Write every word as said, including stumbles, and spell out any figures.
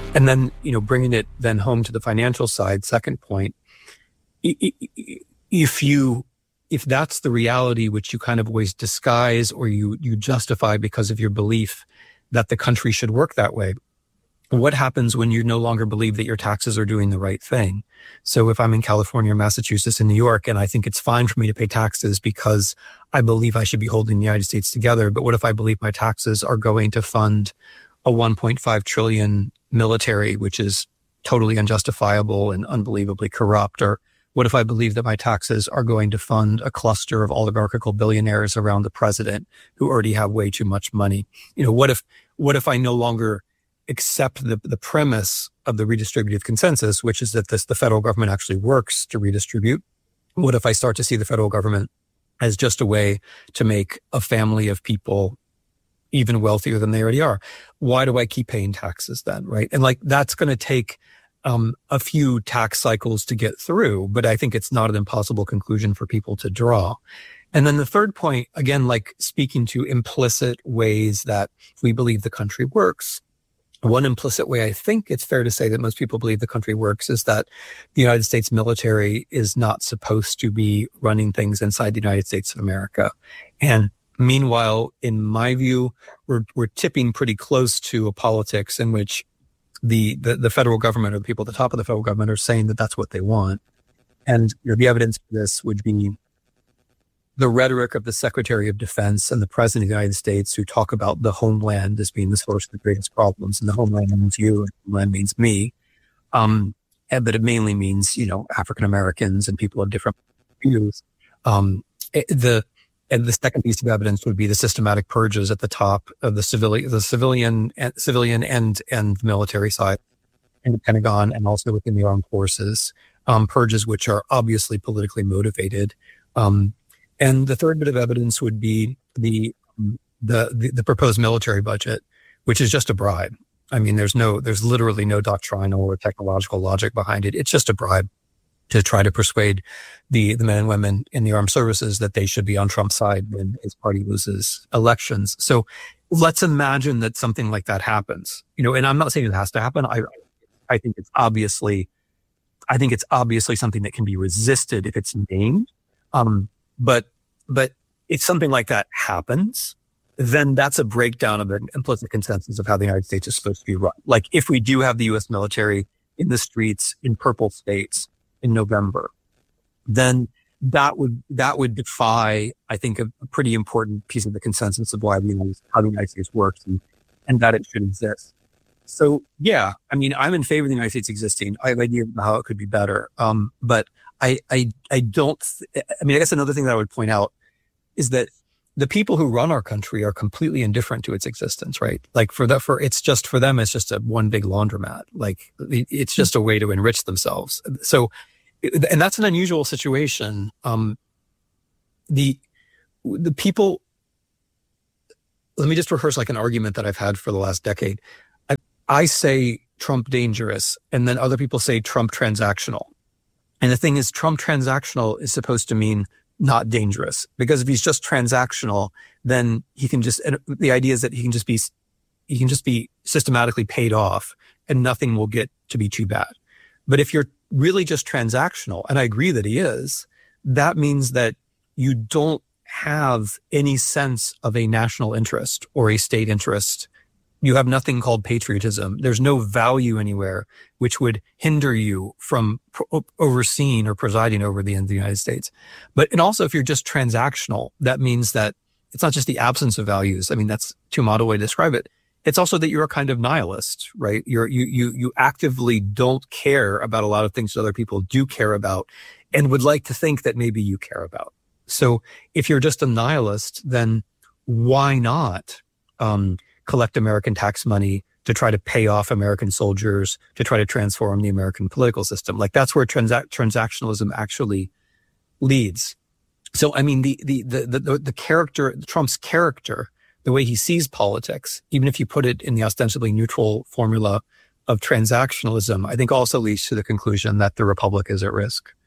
And then, you know, bringing it then home to the financial side, second point, if you, if that's the reality which you kind of always disguise or you, you justify because of your belief that the country should work that way, what happens when you no longer believe that your taxes are doing the right thing? So if I'm in California, Massachusetts, and New York, and I think it's fine for me to pay taxes because I believe I should be holding the United States together, but what if I believe my taxes are going to fund a one point five trillion military, which is totally unjustifiable and unbelievably corrupt? Or what if I believe that my taxes are going to fund a cluster of oligarchical billionaires around the president who already have way too much money? You know, what if, what if I no longer accept the, the premise of the redistributive consensus, which is that this, the federal government actually works to redistribute? What if I start to see the federal government as just a way to make a family of people even wealthier than they already are? Why do I keep paying taxes then, right? And like, that's going to take um, a few tax cycles to get through, but I think it's not an impossible conclusion for people to draw. And then the third point, again, like speaking to implicit ways that we believe the country works. One implicit way I think it's fair to say that most people believe the country works is that the United States military is not supposed to be running things inside the United States of America. And meanwhile, in my view, we're we're tipping pretty close to a politics in which the, the, the federal government or the people at the top of the federal government are saying that that's what they want. And you know, the evidence for this would be the rhetoric of the Secretary of Defense and the President of the United States, who talk about the homeland as being the source of the greatest problems. And the homeland means you, and the homeland means me. Um, and, but it mainly means, you know, African Americans and people of different views. Um, it, the And the second piece of evidence would be the systematic purges at the top of the civilian, the civilian, and civilian and and military side, in the Pentagon, and also within the armed forces. Um, purges which are obviously politically motivated. Um, and the third bit of evidence would be the, the the the proposed military budget, which is just a bribe. I mean, there's no, there's literally no doctrinal or technological logic behind it. It's just a bribe to try to persuade the, the men and women in the armed services that they should be on Trump's side when his party loses elections. So let's imagine that something like that happens, you know, and I'm not saying it has to happen. I, I think it's obviously, I think it's obviously something that can be resisted if it's named. Um, but, but if something like that happens, then that's a breakdown of the implicit consensus of how the United States is supposed to be run. Like if we do have the U S military in the streets in purple states in November, then that would, that would defy, I think, a, a pretty important piece of the consensus of why the United, how the United States works and, and that it should exist. So yeah, I mean, I'm in favor of the United States existing. I have an idea of how it could be better. Um, but I, I, I don't, th- I mean, I guess another thing that I would point out is that the people who run our country are completely indifferent to its existence, right? Like for that, for it's just for them, it's just a one big laundromat. Like it's just a way to enrich themselves. So, and that's an unusual situation. Um, the the people. Let me just rehearse like an argument that I've had for the last decade. I, I say Trump dangerous, and then other people say Trump transactional. And the thing is, Trump transactional is supposed to mean not dangerous, because if he's just transactional, then he can just, the idea is that he can just be, he can just be systematically paid off and nothing will get to be too bad. But if you're really just transactional, and I agree that he is, that means that you don't have any sense of a national interest or a state interest. You have nothing called patriotism. There's no value anywhere which would hinder you from pro- overseeing or presiding over the, the United States. But, and also if you're just transactional, that means that it's not just the absence of values. I mean, that's too model way to describe it. It's also that you're a kind of nihilist, right? You're, you, you, you actively don't care about a lot of things that other people do care about and would like to think that maybe you care about. So if you're just a nihilist, then why not, um, collect American tax money to try to pay off American soldiers, to try to transform the American political system? Like that's where transa- transactionalism actually leads. So, I mean, the, the, the, the, the character, Trump's character, the way he sees politics, even if you put it in the ostensibly neutral formula of transactionalism, I think also leads to the conclusion that the republic is at risk.